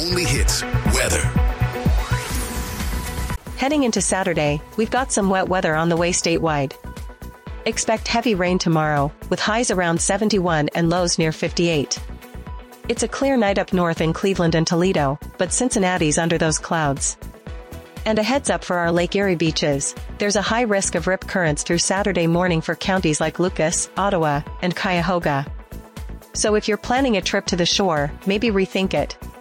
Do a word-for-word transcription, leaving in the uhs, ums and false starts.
only hits weather. Heading into Saturday, we've got some wet weather on the way statewide. Expect heavy rain tomorrow, with highs around seventy-one and lows near fifty-eight. It's a clear night up north in Cleveland and Toledo, but Cincinnati's under those clouds. And a heads up for our Lake Erie beaches, there's a high risk of rip currents through Saturday morning for counties like Lucas, Ottawa, and Cuyahoga. So if you're planning a trip to the shore, maybe rethink it.